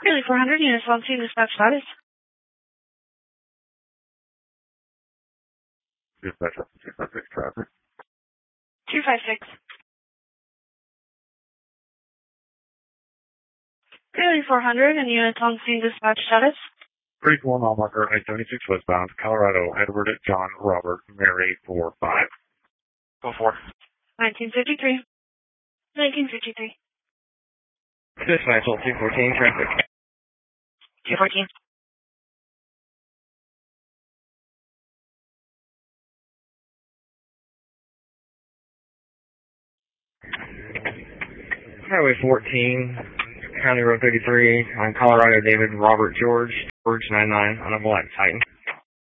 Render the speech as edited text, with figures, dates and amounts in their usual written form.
Really 400 units on scene, dispatch status. Dispatch 256 traffic. 256. Really 400 and units on scene, dispatch status. 34 mile marker, I-76 westbound, Colorado, Edward, John, Robert, Mary, 45. Go 4. 1953. 1953. Dispatch 214 traffic. 214. Highway 14, County Road 33, on Colorado, David, Robert, George 99 on a black Titan.